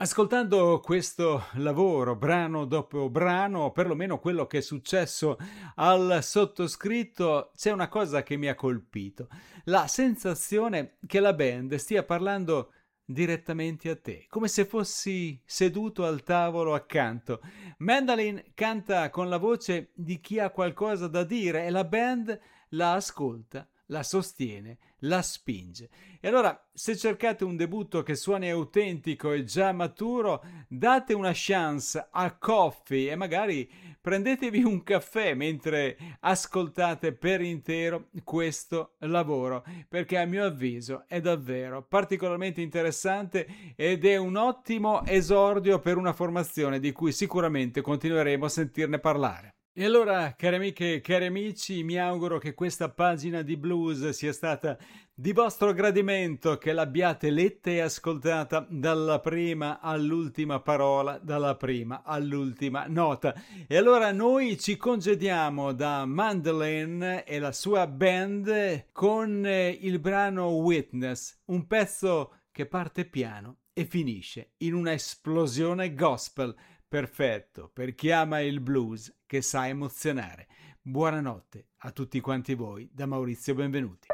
Ascoltando questo lavoro, brano dopo brano, o perlomeno quello che è successo al sottoscritto, c'è una cosa che mi ha colpito: la sensazione che la band stia parlando direttamente a te, come se fossi seduto al tavolo accanto. Mandolin canta con la voce di chi ha qualcosa da dire e la band la ascolta, la sostiene, la spinge. E allora, se cercate un debutto che suoni autentico e già maturo, date una chance a Coffee e magari prendetevi un caffè mentre ascoltate per intero questo lavoro, perché a mio avviso è davvero particolarmente interessante ed è un ottimo esordio per una formazione di cui sicuramente continueremo a sentirne parlare. E allora, cari amiche e cari amici, mi auguro che questa pagina di blues sia stata di vostro gradimento, che l'abbiate letta e ascoltata dalla prima all'ultima parola, dalla prima all'ultima nota. E allora noi ci congediamo da Mandolin e la sua band con il brano Witness, un pezzo che parte piano e finisce in una esplosione gospel. Perfetto per chi ama il blues che sa emozionare. Buonanotte a tutti quanti voi da Maurizio Benvenuti.